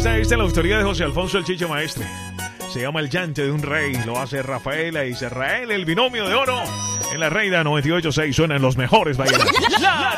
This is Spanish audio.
Esta es de la autoría de José Alfonso el Chicho Maestre. Se llama El Llante de un Rey. Lo hace Rafaela y Israel, el binomio de oro. En la Reina 98.6 suenan los mejores vallenatos.